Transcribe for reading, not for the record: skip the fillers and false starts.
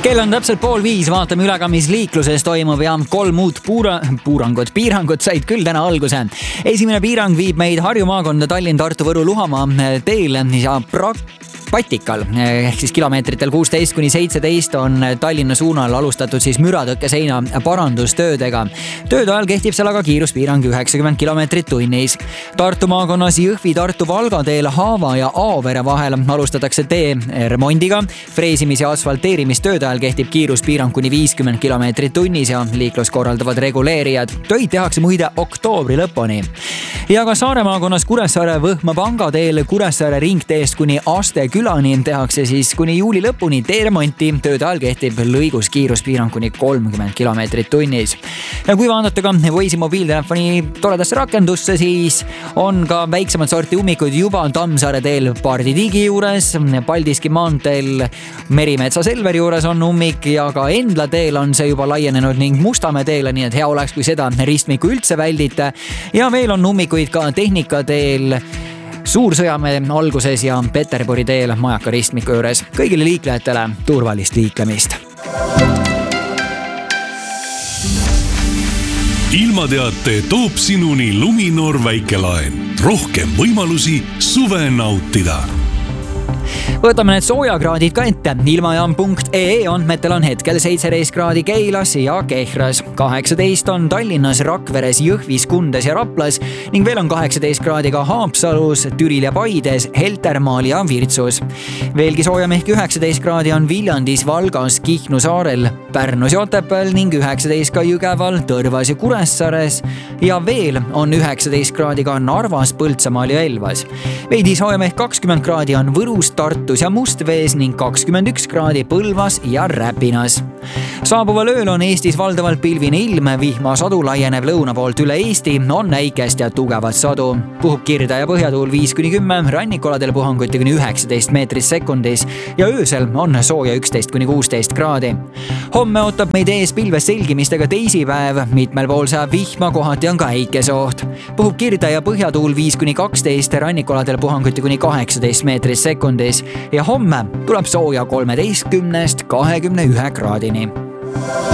Kell on täpselt 4:30, vaatame üle ka, mis liikluses toimub ja 3 uut piirangud said küll täna alguse. Esimene piirang viib meid Harju maakonda Tallinn, Tartu, Võru, Luhamaa teele ja Patikal ehk siis kilomeetritel 16-17 on Tallinna suunal alustatud siis müratõkkeseina parandustöödega. Tööde ajal kehtib seal aga kiiruspiirang 90 kilomeetrit tunnis. Tartu maakonnas Jõhvi, Tartu, Valga teel Haava ja Aavere vahel alustatakse tee remondiga. Freesimis- ja asfalteerimistööde ajal kehtib kiiruspiirang kuni 50 kilomeetrit tunnis ja liiklus korraldavad reguleerijad. Töid tehakse muide oktoobri lõpuni. Ja ka Saare maakonnas Kuressaare Võhma panga teel Kuressaare ringteest kuni Aste külani tehakse siis kuni juuli lõpuni teeremonti. Tööde ajal kehtib lõigus kiiruspiirang kuni 30 kilomeetrit tunnis. Ja kui vaadata ka Waze'i mobiiltelefoni toredasse rakendusse, siis on ka väiksemat sorti ummikuid juba Tammsaare teel Pardi Tigi juures, Paldiski maanteel Merimetsa Selveri juures on ummik ja ka Endla teel on see juba laienenud ning Mustamäe teele, nii et hea oleks, kui seda ristmikku üldse väldite. Ja veel on ummikuid ka Tehnika teel Suur-Sõjamäe alguses ja Peterburi teel Majaka ristmiku juures. Kõigile liiklejatele turvalist liiklemist. Ilmateate toob sinuni Luminor väikelaen. Rohkem võimalusi suve nautida. Võtame need soojakraadid ka ette. Ilmajaam.ee andmetel on hetkel 17 kraadi Keilas ja Kehras. 18 on Tallinnas, Rakveres, Jõhvis, Kundes ja Raplas ning veel on 18 kraadi ka Haapsalus, Türil ja Paides, Heltermaal ja Virtsus. Veelgi soojem ehk 19 kraadi on Viljandis, Valgas, Kihnu saarel, Pärnus ja Otepääl ning 19 ka Jõgeval, Tõrvas ja Kuressaares ja veel on 19 kraadi ka Narvas, Põltsamaal ja Elvas. Veidi soojem ehk 20 kraadi on Võrus, Tartus ja Mustvees ning 21 kraadi Põlvas ja Räpinas. Saabuval ööl on Eestis valdavalt pilvine ilm, vihmasadu laieneb lõuna poolt üle Eesti, on näikest ja tugevat sadu. Puhub kirda ja põhjatuul 5-10, rannikualadel puhanguti kuni 19 meetrit sekundis ja öösel on sooja 11-16 kraadi. Homme ootab meid ees pilves selgimistega teisipäev, mitmel pool saab vihma, kohati on ka äikeseoht. Puhub kirda ja põhjatuul 5-12, rannikualadel puhanguti kuni 18 meetrit sekundis ja homme tuleb sooja 13-21 kraadini.